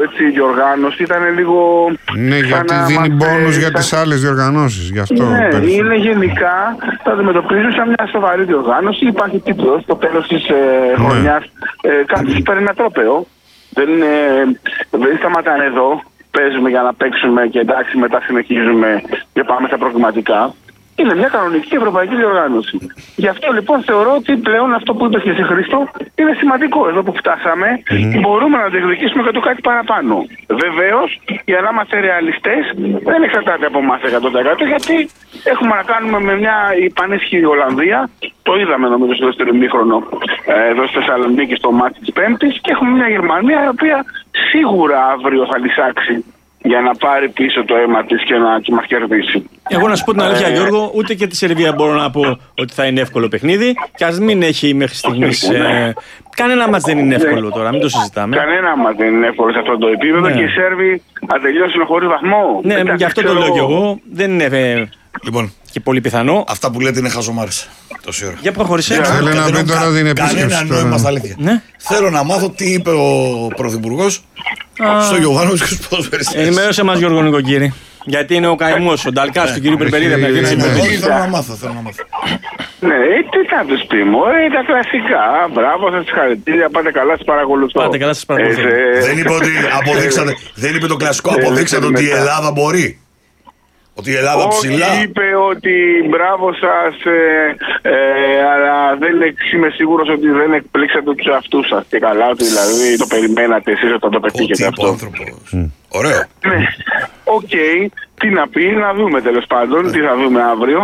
έτσι, η διοργάνωση ήταν λίγο. Ναι, γιατί δίνει μπόνους για τις άλλες διοργανώσεις. Γι' αυτό. Ναι, είναι γενικά, το αντιμετωπίζω σαν μια σοβαρή διοργάνωση. Υπάρχει τίτλος στο τέλος της χρονιάς. Κάποιος παίρνει ένα τρόπαιο. Δεν σταματάνε εδώ. Παίζουμε για να παίξουμε και εντάξει, μετά συνεχίζουμε και πάμε στα προκριματικά. Είναι μια κανονική ευρωπαϊκή διοργάνωση. Γι' αυτό λοιπόν θεωρώ ότι πλέον αυτό που είπες και εσύ, Χρήστο, είναι σημαντικό. Εδώ που φτάσαμε, μπορούμε να διεκδικήσουμε και το κάτι παραπάνω. Βεβαίως, για να είμαστε ρεαλιστές, δεν εξαρτάται από εμάς 100%, γιατί έχουμε να κάνουμε με μια πανίσχυρη Ολλανδία. Το είδαμε νομίζω στο δεύτερο ημίχρονο εδώ στη Θεσσαλονίκη στο μάτι της Πέμπτης. Και έχουμε μια Γερμανία η οποία σίγουρα αύριο θα λυσάξει για να πάρει πίσω το αίμα της και να μας κερδίσει. Εγώ να σου πω την αλήθεια, Γιώργο, ούτε και τη Σερβία μπορώ να πω ότι θα είναι εύκολο παιχνίδι. Και ας μην έχει μέχρι στιγμής. Κανένα μας δεν είναι εύκολο τώρα, μην το συζητάμε. Κανένα μας δεν είναι εύκολο σε αυτό το επίπεδο και οι Σέρβοι θα τελειώσουν χωρίς βαθμό. Ναι, γι' αυτό το λέω κι εγώ. Δεν είναι λοιπόν, και πολύ πιθανό. Αυτά που λέτε είναι χαζομάρες. Τόση ώρα. Για προχωρήσε. Θέλω να πει τώρα την επίσκεψη. Κανένα νόημα στα αλήθεια. Ναι. Θέλω να μάθω τι είπε ο Πρωθυπουργός στο Γιωβάνοβιτς και στους ποδοσφαιριστές. Ενημέρωσε μας, Γιώργο Νοικοκύρη. Γιατί είναι ο καημός, ο Νταλκάς του κυρίου Περπερίδα. Θέλω να μάθω. Ναι, τι θα τους πει μου, τα κλασικά. Μπράβο, σας συγχαρητήρια, πάτε καλά, σας παρακολουθώ. Πάτε καλά, σας παρακολουθώ. Δεν είπε ότι αποδείξατε, δεν είπε το κλασικό, αποδείξατε ότι η Ελλάδα μπορεί. Ότι η Ελλάδα ψηλά. Όχι, είπε ότι μπράβο σας, αλλά δεν είμαι σίγουρος ότι δεν εκπλήξατε τους εαυτούς σας. Και καλά, ότι δηλαδή το περιμένατε εσείς όταν το πετύχετε αυτό. Ωραίο. Ναι, οκ, τι να πει, να δούμε τέλος πάντων, τι θα δούμε αύριο.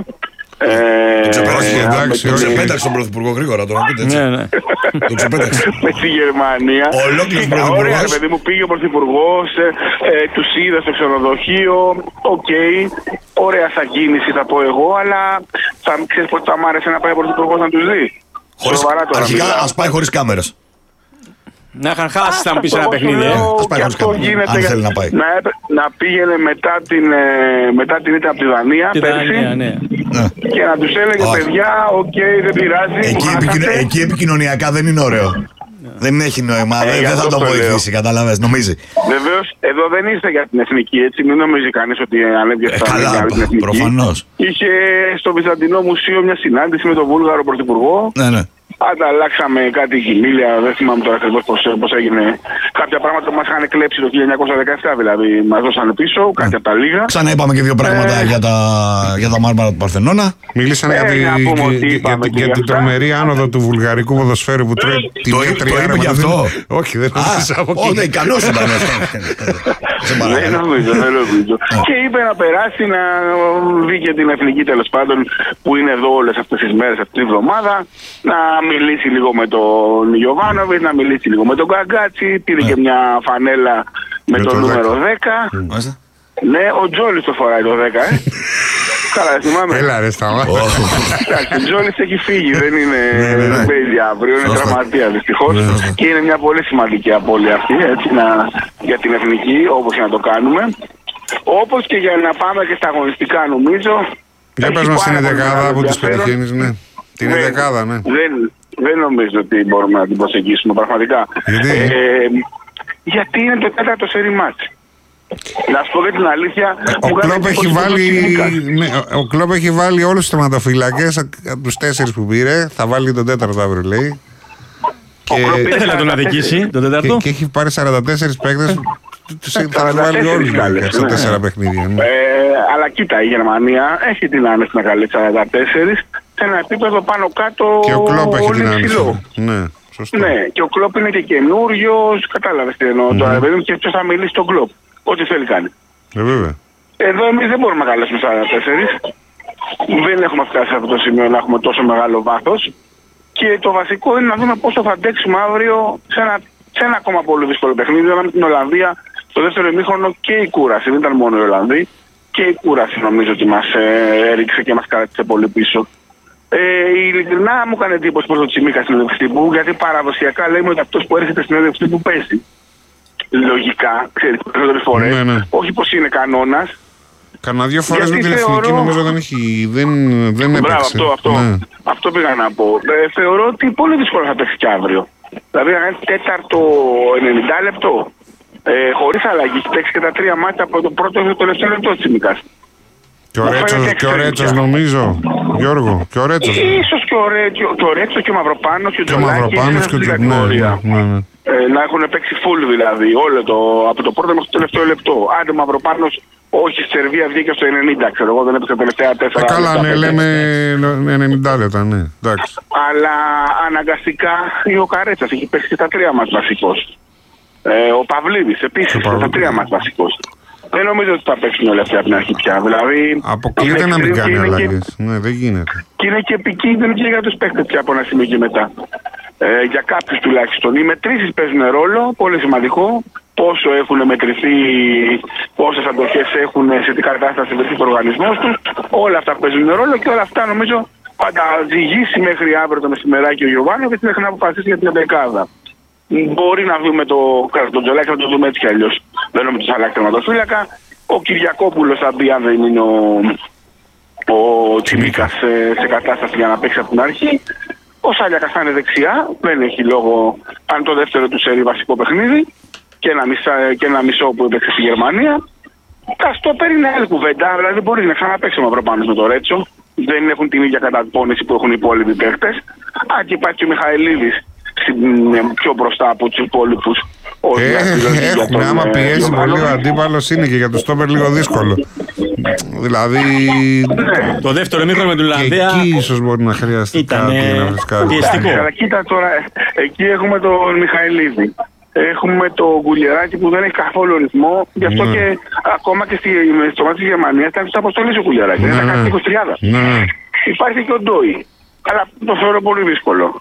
Το ξεπέταξε τον Πρωθυπουργό γρήγορα, το να πείτε έτσι. Το ξεπέταξε. Με τη Γερμανία. Ολόκληρος Πρωθυπουργός. Ωραία, παιδί μου, πήγε ο Πρωθυπουργός, τους είδα στο ξενοδοχείο. Οκ, ωραία σαν κίνηση θα πω εγώ, αλλά ξέρεις πότε θα μ' άρεσε να πάει ο Πρωθυπουργός να τους δει. Αρχικά ας πάει χωρίς κάμερες. Να είχαν χάσει θα μου πεις ένα παιχνίδι. Ας πάει χωρίς κάμερες, αν θέλει να πάει. Να πήγαινε μετά την ήττα από τη Δανία πέρσι. Και να τους έλεγε παιδιά, οκ, δεν πειράζει. Εκεί επικοινωνιακά δεν είναι ωραίο. Δεν έχει νόημα, δεν θα το βοηθήσει, καταλαβαίνεις, νομίζει. Βεβαίως, εδώ δεν είστε για την εθνική, έτσι, μην νομίζει κανείς ότι ανέβηκε στα καλά, την εθνική. προφανώς. Είχε στο Βυζαντινό Μουσείο μια συνάντηση με τον Βούλγαρο Πρωθυπουργό. Ναι. Ανταλλάξαμε κάτι χιλίλια, δεν θυμάμαι τώρα ακριβώς πώς έγινε. Κάποια πράγματα που μας είχαν κλέψει το 1917, δηλαδή μας δώσανε πίσω, κάτι από τα λίγα. Ξανά είπαμε και δύο πράγματα για τα μάρμαρα του Παρθενώνα. Μιλήσανε για την τρομερή άνοδο του βουλγαρικού ποδοσφαίρου που τρώει τη Το είπε γι' αυτό. Όχι, δεν το είπα. Όχι, ικανός ήταν. Δεν νομίζω. Και είπε να περάσει, να δει και την εθνική τέλος πάντων που είναι εδώ όλες αυτές τις μέρες, αυτή τη βδομάδα, να μιλήσει λίγο με τον Γιωβάνοβιτς, να μιλήσει λίγο με τον Καγκάτσι, πήρε και μια φανέλα με το νούμερο 10. Ναι, ο Τζόλης το φοράει το 10, Καλά, θυμάμαι. Έλα ρε σταμάτα. Εντάξει, ο Τζόλης έχει φύγει, δεν παίζει αύριο, είναι τραυματίας δυστυχώς. Και είναι μια πολύ σημαντική απώλεια αυτή, έτσι, για την εθνική, όπως και να το κάνουμε. Όπως και για να πάμε και στα αγωνιστικά νομίζω. Για πες μας την δεκάδα που τις πετυχαίνεις, ναι. Την δεκάδα, ναι. Δεν νομίζω ότι μπορούμε να την προσεγγίσουμε πραγματικά. Γιατί είναι το τέταρτο σερί μάτς. Να σου πω και την αλήθεια. Ο Κλόπ έχει βάλει όλους τους τερματοφύλακες από τους 4 που πήρε. Θα βάλει τον τέταρτο αύριο, λέει. Δεν θέλει να τον αδικήσει τον τέταρτο. Και έχει πάρει 44 παίκτες. Θα βάλει όλους στα 4 παιχνίδια. Αλλά κοίτα, η Γερμανία έχει την άνεση να καλεί 44 σε ένα επίπεδο πάνω κάτω. Και ο Κλόπ έχει την άνεση. Ναι, σωστό. Ναι, και ο Κλόπ είναι και καινούριος. Κατάλαβες τι εννοώ τώρα, παιδί μου, και ποιος θα μιλήσει στον Κλόπ. Ό,τι θέλει κάνει. Βέβαια. Εδώ εμείς δεν μπορούμε να καλέσουμε 44. Δεν έχουμε φτάσει σε αυτό το σημείο να έχουμε τόσο μεγάλο βάθος. Και το βασικό είναι να δούμε πόσο θα αντέξουμε αύριο σε ένα ακόμα πολύ δύσκολο παιχνίδι. Με την Ολλανδία στο δεύτερο ημίχρονο και η κούραση. Δεν ήταν μόνο οι Ολλανδοί. Και η κούραση νομίζω ότι μας έριξε και μας κράτησε πολύ πίσω. Ειλικρινά μου έκανε εντύπωση προς το Τσιμίκα στην συνέντευξη τύπου, γιατί παραδοσιακά λέμε ότι αυτός που έρχεται στην συνέντευξη τύπου πέσει. Λογικά, ξέρεις, περισσότερες φορές. Ναι. Όχι πως είναι κανόνας. Κανένα 2 φορές με την εθνική νομίζω δεν έπαιξε. Αυτό πήγα να πω. Θεωρώ ότι πολύ δύσκολο θα παίξει και αύριο. Δηλαδή να κάνει τέταρτο 90 λεπτό. Χωρίς αλλαγή. Έχει παίξει και τα 3 μάτια από το πρώτο έως το τελευταίο λεπτό της Τσιμίκας. Και ο Ρέτσος νομίζω, Γιώργο, και ο Ρέτσος. Ίσως και ο Ρέτσος και ο Μαυροπάνος και ο Τζολάκης στην κατηγορία. Να έχουν παίξει full δηλαδή, από το πρώτο μέχρι το τελευταίο λεπτό. Άντε Μαυροπάνος, όχι, στη Σερβία βγήκε στο 90, ξέρω εγώ, δεν έπαιξε τα τελευταία 4 λεπτά. Καλά, ναι, λέμε 90 λεπτά, ναι, εντάξει. Αλλά αναγκαστικά ο Καρέτσας έχει παίξει και τα 3 μας βασικός. Ο Παυλίδης επίσης και τα 3 μας βασικός. Δεν νομίζω ότι θα παίξουν όλα αυτά από την αρχή πια. Δηλαδή, αποκλείται να μην κάνει αλλαγές. Ναι, δεν γίνεται. Και είναι και επικίνδυνο και για τους παίκτες πια από ένα σημείο και μετά. Για κάποιους τουλάχιστον. Οι μετρήσεις παίζουν ρόλο, πολύ σημαντικό. Πόσο έχουν μετρηθεί, πόσες αντοχές έχουν, σε τι κατάσταση βρεθεί ο οργανισμός τους. Όλα αυτά παίζουν ρόλο και όλα αυτά νομίζω θα τα ζυγίσει μέχρι αύριο το μεσημεράκι ο Γιωβάνοβιτς μέχρι να αποφασίσει για την δεκάδα. Μπορεί να δούμε τον Τζολάκη, να το δούμε έτσι κι αλλιώς. Δεν νομίζω ότι θα αλλάξει τερματοφύλακα. Ο Κυριακόπουλος θα μπει αν δεν είναι ο Τσιμίκας σε κατάσταση για να παίξει από την αρχή. Ο Σάλιακας θα είναι δεξιά. Δεν έχει λόγο αν το δεύτερο του σερί βασικό παιχνίδι. Και ένα μισό που έπαιξε στη Γερμανία. Τα στόπερ είναι άλλη κουβέντα. Δηλαδή μπορεί να ξαναπαίξει ο Μαυροπάνος με το Ρέτσο. Δεν έχουν την ίδια καταπώνηση που έχουν οι υπόλοιποι παίχτες. Αν και υπάρχει και ο Μιχαηλίδης πιο μπροστά από τους υπόλοιπους. Έχουμε, άμα πιέσει πολύ ο αντίπαλος είναι και για το στόπερ λίγο δύσκολο. Δηλαδή. Το δεύτερο ημίχρονο με την Ολλανδία. Εκεί ίσως μπορεί να χρειαστεί κάτι να βρει κάτι. Πιεστικό. Αλλά κοίτα τώρα, εκεί έχουμε τον Μιχαηλίδη. Έχουμε το Γκουλιεράκι που δεν έχει καθόλου ρυθμό. Γι' αυτό και ακόμα και στο μάτι της Γερμανίας ήταν στο αποστολής ο Γκουλιεράκι. Δεν θα κάνει 20-30. Υπάρχει και ο Ντόι. Αλλά το θεωρώ πολύ δύσκολο.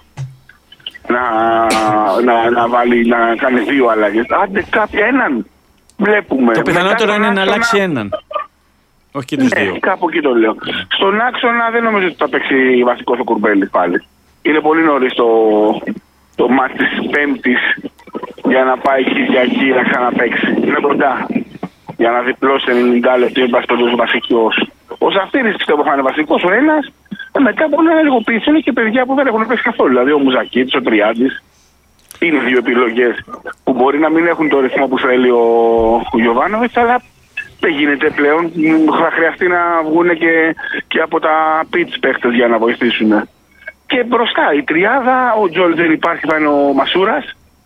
Να κάνει 2 αλλαγές. Άντε κάποια έναν βλέπουμε. Το πιθανότερο είναι να αλλάξει έναν. Όχι και τους 2. Κάπου εκεί το λέω. Στον άξονα δεν νομίζω ότι θα παίξει βασικός ο Κουρμπέλης πάλι. Είναι πολύ νωρίς το μάτι της Πέμπτης για να πάει Κυριακή να ξαναπαίξει. Είναι κοντά. Για να διπλώσει 90 λεπτό ή βασικός. Ο Ζαφύρης πιστεύω θα είναι βασικός ο ένας. Μετά μπορεί να ενεργοποιηθούν και παιδιά που δεν έχουν παίξει καθόλου. Δηλαδή ο Μουζακίτης, ο Τριάντης. Είναι 2 επιλογές που μπορεί να μην έχουν το ρυθμό που θέλει ο Γιωβάνοβιτς, αλλά δεν γίνεται πλέον. Θα χρειαστεί να βγουν και από τα pitch παίχτες για να βοηθήσουν. Και μπροστά η τριάδα, ο Τζόλ δεν υπάρχει, θα είναι ο Μασούρας.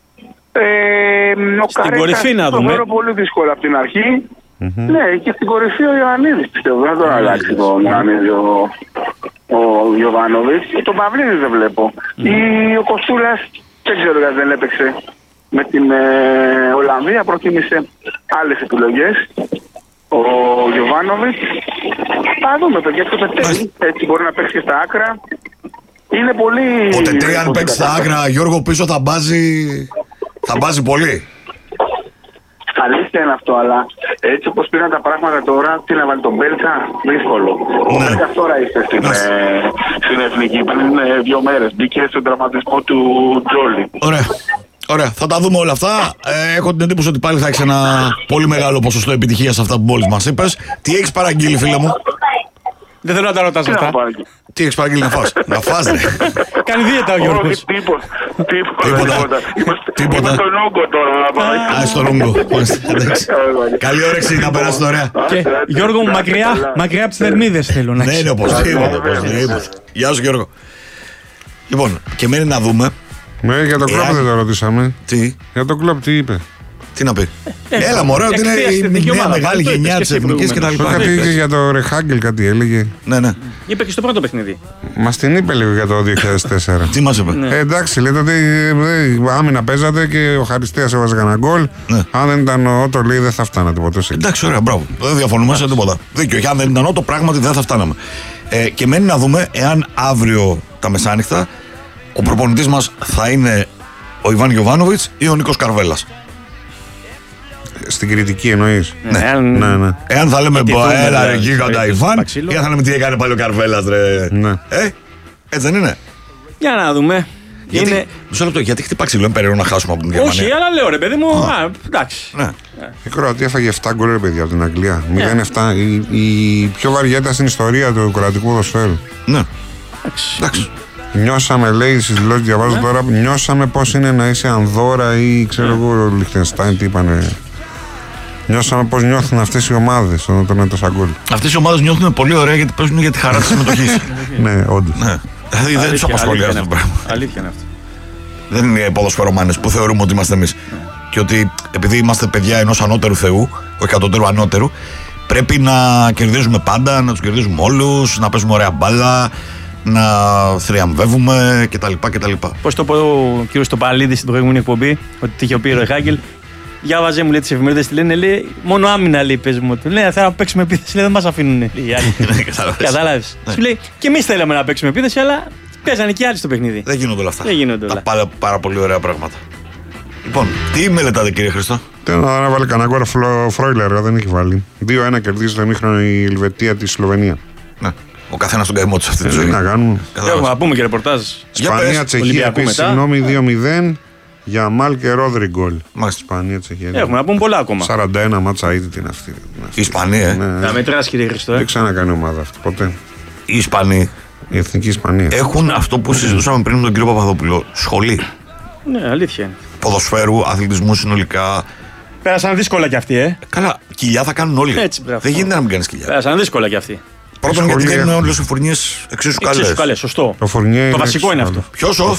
Στην κορυφή να δούμε. Το θεωρώ πολύ δύσκολο από την αρχή. Ναι, και στην κορυφή ο Ιωαννίδης πιστεύω. Δεν τον αλλάξει τον Ιωαννίδη ο Γιωβάνοβιτς. Τον Παυλίδη δεν βλέπω. Ή ο Κοστούλας, δεν ξέρω γιατί δεν έπαιξε με την Ολλανδία. Προτίμησε άλλες επιλογές. Ο Γιωβάνοβιτς. Θα δούμε παιδιά, το Τετέρι. Έτσι μπορεί να παίξει και στα άκρα. Είναι πολύ. Ο Τετέρι αν παίξει στα άκρα, Γιώργο, πίσω θα μπάζει πολύ. Αλήθεια είναι αυτό, αλλά έτσι όπως πήραν τα πράγματα τώρα, τι να βάλει τον Μπέλκα, δύσκολο. Ο Μπέλκας τώρα ήρθε στην Εθνική, πριν 2 μέρες. Μπήκε στον τραυματισμό του Τζόλι. Ωραία, θα τα δούμε όλα αυτά. Έχω την εντύπωση ότι πάλι θα έχεις ένα πολύ μεγάλο ποσοστό επιτυχίας σε αυτά που μόλις μας είπες. Τι έχεις παραγγείλει, φίλε μου? Δεν θέλω να τα ρωτάς αυτά. Τι έχεις παραγγείλει να φας? Να φας, ρε. Κάνει δίαιτα ο Γιώργος. Τίποτα. Στον όγκο τώρα. Στον όγκο. Καλή όρεξη να περάσει ωραία. Γιώργο μου, μακριά από τις θερμίδες θέλω να έχεις. Ναι, οπωσδήποτε. Γεια σου, Γιώργο. Λοιπόν, και μένει να δούμε. Για τον κλαμπ δεν το ρωτήσαμε. Τι? Για τον κλαμπ τι είπε? Τι να πει? Έλα μωρέ, ότι είναι μια μεγάλη γενιά της Εθνικής και τα λοιπά. Κάτι είχε για το Ρεχάγκελ, κάτι έλεγε. Ναι. Είπε και στο πρώτο παιχνίδι. Μας την είπε λίγο για το 2004. Τι μας είπε? Εντάξει, λέτε ότι άμυνα παίζατε και ο Χαριστέας έβαζε κανένα γκολ. Αν δεν ήταν ο Ότο, λέει, δεν θα φτάνατε ποτέ. Εντάξει, ωραία, μπράβο. Δεν διαφωνούμε σε τίποτα. Δίκιο. Αν δεν ήταν Ότο, πράγματι δεν θα φτάναμε. Και μένει να δούμε εάν αύριο τα μεσάνυχτα ο προπονητής μας θα είναι ο Ιβάν Γιωβάνοβιτς ή ο Νίκος Καρβέλας. Στην κριτική εννοείς? Ναι. Εάν θα λέμε έλα ρε γίγαντα Ιβάν, ή αν θα λέμε τι έκανε πάλι ο Καρβέλας, ρε. Έτσι δεν είναι? Για να δούμε. Μισό λεπτό, γιατί χτυπά ξύλο, είναι περίεργο να χάσουμε από την Γερμανία? Όχι, αλλά λέω ρε παιδί μου, εντάξει. Η Κροατία έφαγε 7 γκολ, ρε παιδιά, από την Αγγλία. 0-7. Η πιο βαριά ήταν στην ιστορία του κροατικού ποδοσφαίρου. Ναι. Εντάξει. Νιώσαμε, λέει στις δηλώσεις, διαβάζω τώρα, νιώσαμε πώς είναι να είσαι Ανδόρα ή ξέρω εγώ Λιχτενστάιν, τι είπανε. Νιώσαμε πώς νιώθουν αυτές οι ομάδες όταν παίρνουν τόσα γκολ. Αυτές οι ομάδες νιώθουν πολύ ωραία γιατί παίζουν για τη χαρά της συμμετοχής. Ναι, όντως. Δηλαδή δεν τους απασχολεί αυτό το πράγμα. Αλήθεια είναι αυτό. Δεν είναι οι ποδοσφαιρομάνες που θεωρούμε ότι είμαστε εμείς. Και ότι επειδή είμαστε παιδιά ενός ανώτερου Θεού, όχι κατώτερου ανώτερου, πρέπει να κερδίζουμε πάντα, να τους κερδίζουμε όλους, να παίζουμε ωραία μπάλα, να θριαμβεύουμε κτλ. Πώς το πω ο κύριος Στοπαλίδης στην προηγούμενη εκπομπή, ότι είχε πει ο Χάγκελ, διάβαζε μου λέει τις εφημερίδες, τη λένε, λέει, μόνο άμυνα λέει παίζουμε. Του λέει, θα παίξουμε επίθεση, λέει, δεν μας αφήνουν οι άλλοι. Κατάλαβες. Σου λέει, και εμείς θέλαμε να παίξουμε επίθεση, αλλά παίζανε και άλλοι στο παιχνίδι. Δεν γίνονται όλα αυτά. Δεν γίνονται όλα. Τα πάρα πολύ ωραία πράγματα. Λοιπόν, τι μελετάτε κύριε Χριστό? Θέλω να βάλει κανένα γκολ Φρόιλερ, δεν έχει βάλει. 2-1 κερδίζει το ημίχρονο η Ελβετία τη Σλοβενία. Ναι. Ο καθένας τον καημό του αυτή τη ζωή. Τι να κάνουμε. Έχουμε να πούμε και ρεπορτάζ. Ισπανία, Τσεχία επίσης, συγγνώμη, 2-0. Για Μάλ και Ρόδρυ γκολ. Ισπανία, Τσεχία. Έχουμε να πούμε πολλά ακόμα. 41 μάτσα ήδη την αυτή. Η Ισπανία. Να μετράς κύριε Χριστό. Δεν ξανακάνει ομάδα αυτή ποτέ. Οι Ισπανοί. Η Εθνική Ισπανία. Έχουν αυτό που συζητούσαμε πριν με τον κύριο Παπαδόπουλο. Σχολή. Ναι, αλήθεια είναι. Ποδοσφαίρου, αθλητισμού συνολικά. Πέρασαν δύσκολα κι αυτοί, Καλά, κοιλιά θα κάνουν όλοι. Έτσι, μπράβο. Δεν γίνεται να μην κάνεις κοιλιά. Πέρασαν δύσκολα κι αυτοί. Πρώτον, γιατί δεν είναι όλες οι φουρνιές εξίσου καλές. Σωστό. Το βασικό είναι αυτό. Ποιος ο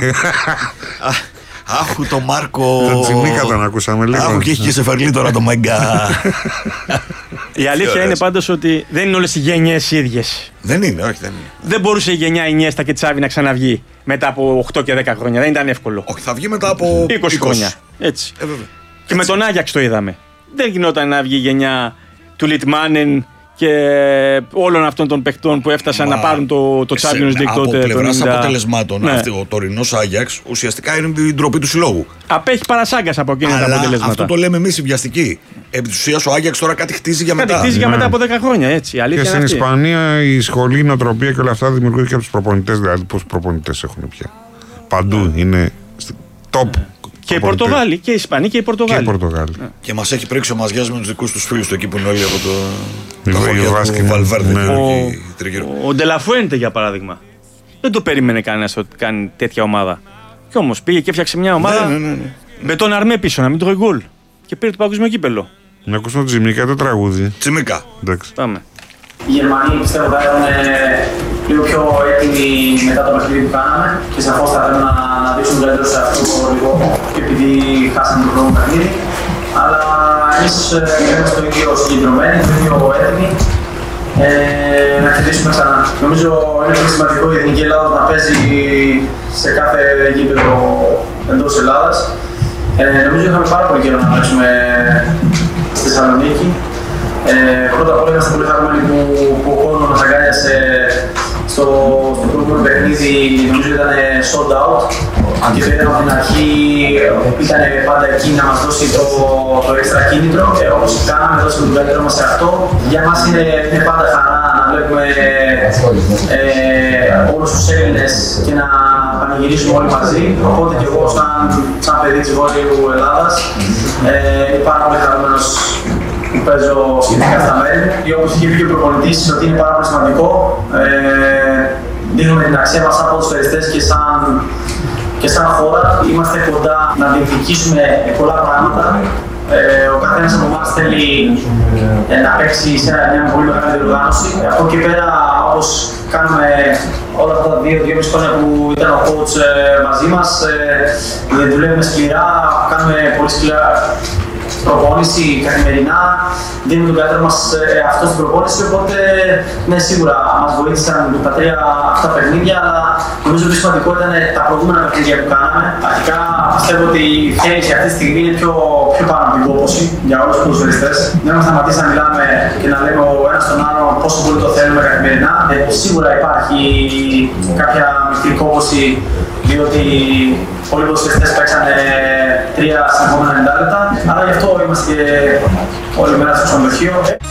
Άχου το Μάρκο. Το Τσιμίκα τον ακούσαμε λίγο. Άχου και έχει και σε φερλί τώρα το Μέγκα. Η αλήθεια είναι πάντως ότι δεν είναι όλες οι γενιές ίδιες. Δεν είναι, όχι δεν είναι. Δεν μπορούσε η γενιά Ινιέστα και Τσάβη να ξαναβγεί μετά από 8 και 10 χρόνια. Δεν ήταν εύκολο. Όχι, θα βγει μετά από 20 χρόνια. Έτσι. Βέβαια. Και με τον Άγιαξ το είδαμε. Δεν γινόταν να βγει η γενιά του Λιτμάνεν και όλων αυτών των παιχτών που έφτασαν να πάρουν το Champions League τότε. Από πλευράς 90. αποτελεσμάτων, Ναι. ο τωρινός Άγιαξ ουσιαστικά είναι την ντροπή του συλλόγου. Απέχει παρασάγκας από εκείνα τα αποτελέσματα. Αυτό το λέμε εμείς οι βιαστικοί. Επί της ουσίας ο Άγιαξ τώρα κάτι χτίζει για μετά. Κάτι χτίζει για μετά από 10 χρόνια. Έτσι. Η αλήθεια Και στην είναι αυτή. Ισπανία η σχολή, η νοοτροπία και όλα αυτά δημιουργούνται και από τους προπονητές. Δηλαδή, πόσους προπονητές έχουν πια. Παντού είναι top. Και οι Πορτογάλοι, και οι Ισπανοί και οι Πορτογάλοι. Και μας έχει πρίξει ο Μαζιάς με τους δικούς τους φίλους του εκεί που είναι όλοι από Η τα χωριά Βάσκη, του Βαλβέρντε. ναι. Ο Ντελαφουέντε για παράδειγμα. Δεν το περίμενε κανένας ότι κάνει τέτοια ομάδα. Κι όμως πήγε και έφτιαξε μια ομάδα με τον Αρμέ πίσω να μην τρώει γκολ. Και πήρε το παγκόσμιο κύπελλο. Να ακούσουμε το Τσιμίκα το τραγούδι. Τσιμίκα. Εντάξει. Πάμε. Οι Γερμανοί πιστεύω θα ήταν λίγο πιο έτοιμοι μετά το παιχνίδι που κάναμε και σαφώς θα θέλουν να δείξουν καλύτερο σε αυτό λίγο και επειδή χάσαμε το πρώτο παιχνίδι. Αλλά εμείς είμαστε το ίδιο συγκεντρωμένοι, το ίδιο έτοιμοι να κερδίσουμε ξανά. Νομίζω είναι πολύ σημαντικό η Εθνική Ελλάδα να παίζει σε κάθε γήπεδο εντός Ελλάδας. Νομίζω είχαμε πάρα πολύ καιρό να παίξουμε στη Θεσσαλονίκη. Πρώτα απ' όλα είμαστε πολύ χαρούμενοι που ο κόσμος μας αγκάλιασε στο προηγούμενο παιχνίδι, νομίζω ήταν sold out και το είδαμε από την αρχή, ήταν πάντα εκεί να μας δώσει το έξτρα κίνητρο και όπως κάναμε, δώσαμε το καλύτερο μας σε αυτό. Για μας είναι πάντα χαρά να βλέπουμε όλους τους Έλληνες και να πανηγυρίσουμε όλοι μαζί, οπότε και εγώ σαν παιδί της Βόρειου Ελλάδας είμαι πάρα πολύ χαρούμενος που παίζω σχετικά στα μέρη και όπως είχε πει ο προπονητής ότι είναι πάρα πολύ σημαντικό, δίνουμε την αξία μας σαν ποδοσφαιριστές και σαν χώρα. Είμαστε κοντά να διεκδικήσουμε πολλά πράγματα. Ο καθένας από εμάς θέλει να παίξει σε μια πολύ μεγάλη διοργάνωση. Από εκεί πέρα, όπως κάνουμε όλα αυτά τα 2-2,5 χρόνια που ήταν ο coach μαζί μας, δουλεύουμε σκληρά, κάνουμε πολύ σκληρά προπόνηση καθημερινά, δίνουμε τον καλύτερο μας αυτό στην προπόνηση, οπότε ναι, σίγουρα μας βοήθησαν τα 3 αυτά παιχνίδια, αλλά νομίζω ότι σημαντικό ήταν τα προηγούμενα παιχνίδια που κάναμε. Αρχικά πιστεύω ότι η θέληση αυτή τη στιγμή είναι πιο πάνω από την κόπωση για όλους τους ποδοσφαιριστές. Δεν έχουμε σταματήσει να μιλάμε και να λέμε ο ένας τον άλλο πόσο πολύ το θέλουμε καθημερινά. Σίγουρα υπάρχει κάποια μικρή κόπωση, διότι πολλοί ποδοσφαιριστές παίξανε 3 στα επόμενα 90 λεπτά, αλλά γι' αυτό είμαστε όλη μέρα στο ξενοδοχείο.